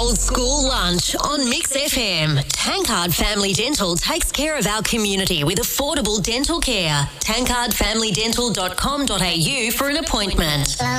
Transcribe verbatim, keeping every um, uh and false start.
Old School Lunch on Mix F M. Tankard Family Dental takes care of our community with affordable dental care. tankard family dental dot com dot a u for an appointment.